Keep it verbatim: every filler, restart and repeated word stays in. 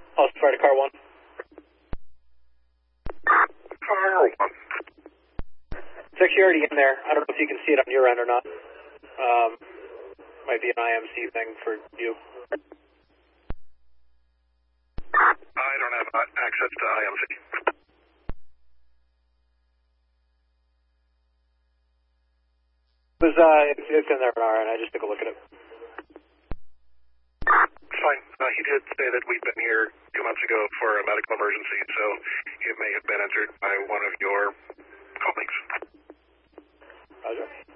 Also fire to car one. Car one. It's actually already in there. I don't know if you can see it on your end or not. Um, might be an I M C thing for you. I don't have access to I M C. It was, uh, it's, it's in there on our end. I just took a look at it. Fine. Uh, he did say that we've been here two months ago for a medical emergency, so it may have been entered by one of your colleagues. Roger.